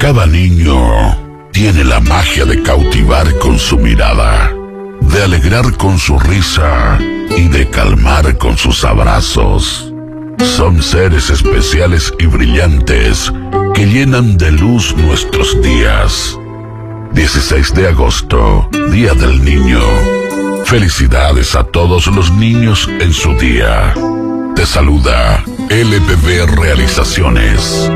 Cada niño tiene la magia de cautivar con su mirada, de alegrar con su risa y de calmar con sus abrazos. Son seres especiales y brillantes que llenan de luz nuestros días. 16 de agosto, Día del Niño. Felicidades a todos los niños en su día. Te saluda LBB Realizaciones.